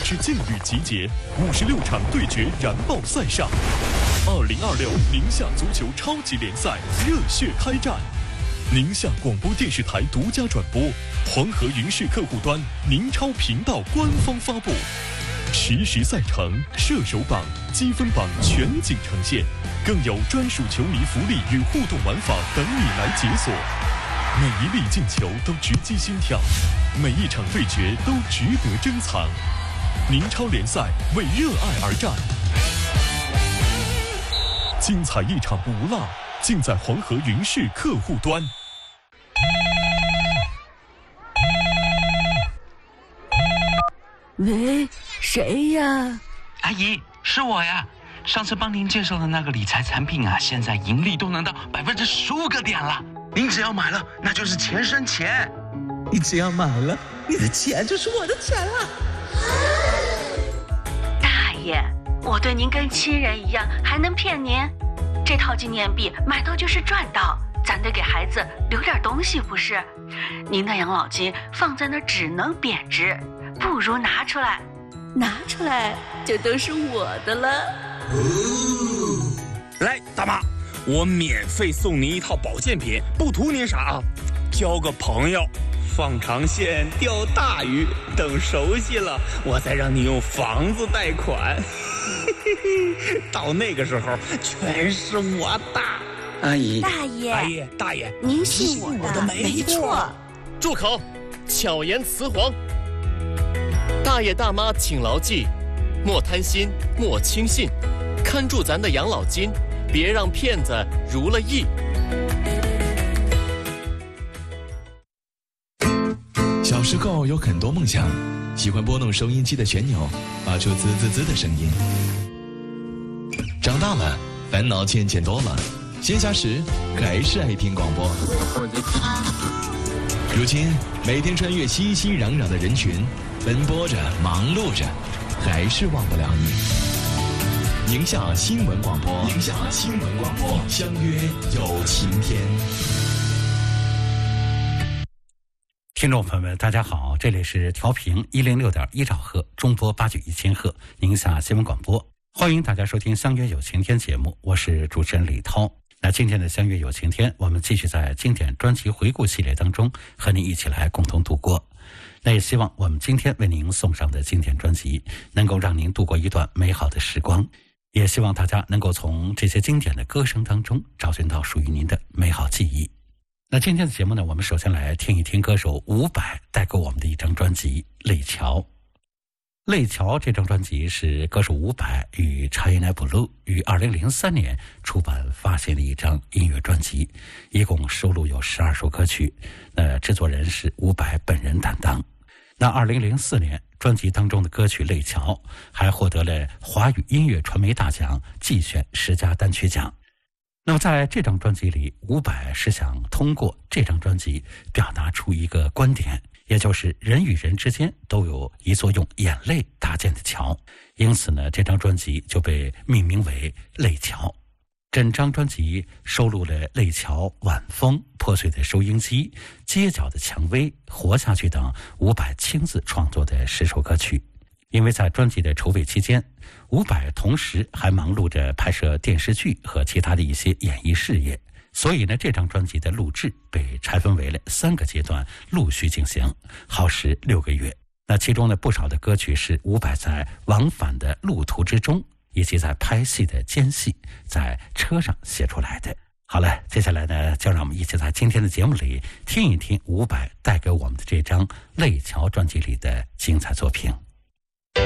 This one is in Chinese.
支劲旅集结，56场对决燃爆赛上，2026宁夏足球超级联赛热血开战。宁夏广播电视台独家转播，黄河云视客户端宁超频道官方发布，实时赛程、射手榜、积分榜全景呈现，更有专属球迷福利与互动玩法等你来解锁。每一粒进球都直击心跳，每一场对决都值得珍藏。宁超联赛为热爱而战，精彩一场不落，尽在黄河云视客户端。 喂，谁呀？ 阿姨，是我呀。上次帮您介绍的那个理财产品啊，现在盈利都能到15%个点了。您只要买了，那就是钱生钱。 你只要买了，你的钱就是我的钱了。 大爷，我对您跟亲人一样，还能骗您？这套纪念币买到就是赚到，咱得给孩子留点东西不是？您的养老金放在那儿只能贬值，不如拿出来，拿出来就都是我的了。 来，大妈，我免费送您一套保健品，不图您啥啊，交个朋友，放长线钓大鱼，等熟悉了，我再让你用房子贷款。到那个时候，全是我的。 阿姨， 大爷， 阿姨，大爷， 您信我的没错。 住口！巧言辞黄。大爷大妈请牢记，莫贪心，莫轻信，看住咱的养老金，别让骗子如了意。 小时候有很多梦想，喜欢拨弄收音机的旋钮，发出滋滋滋的声音。长大了，烦恼渐渐多了，闲暇时还是爱听广播。如今每天穿越熙熙攘攘的人群，奔波着，忙碌着，还是忘不了你。宁夏新闻广播，宁夏新闻广播，相约有晴天。 听众朋友们，大家好，这里是调频106.1兆赫，中波891千赫，宁夏新闻广播，欢迎大家收听相约有晴天节目，我是主持人李涛。那今天的相约有晴天，我们继续在经典专辑回顾系列当中和您一起来共同度过。那也希望我们今天为您送上的经典专辑能够让您度过一段美好的时光，也希望大家能够从这些经典的歌声当中找寻到属于您的美好记忆。那今天的节目呢，我们首先来听一听歌手伍佰带给我们的一张专辑《泪桥》。《泪桥》这张专辑是歌手伍佰与 China Blue 于2003年出版发行的一张音乐专辑，一共收录有12首歌曲，制作人是伍佰本人担当。那2004年专辑当中的歌曲《泪桥》还获得了华语音乐传媒大奖季选10佳单曲奖。那么在这张专辑里，伍佰是想通过这张专辑表达出一个观点，也就是人与人之间都有一座用眼泪搭建的桥，因此呢，这张专辑就被命名为泪桥。整张专辑收录了泪桥、晚风、破碎的收音机、街角的蔷薇、活下去等伍佰亲自创作的10首歌曲。因为在专辑的筹备期间，伍佰同时还忙碌着拍摄电视剧和其他的一些演艺事业，所以呢，这张专辑的录制被拆分为了3个阶段陆续进行，耗时6个月。那其中呢，不少的歌曲是伍佰在往返的路途之中，以及在拍戏的间隙，在车上写出来的。好了，接下来呢，就让我们一起在今天的节目里听一听伍佰带给我们的这张《泪桥》专辑里的精彩作品。